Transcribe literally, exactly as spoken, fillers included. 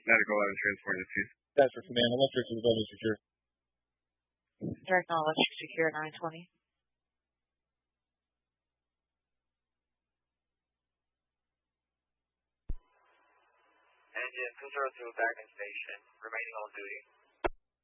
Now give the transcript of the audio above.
Medical eleven transport to two. That's for command. Electric is above secure. Direct on electric secure nine twenty. Engine two zero two back in station, remaining on duty.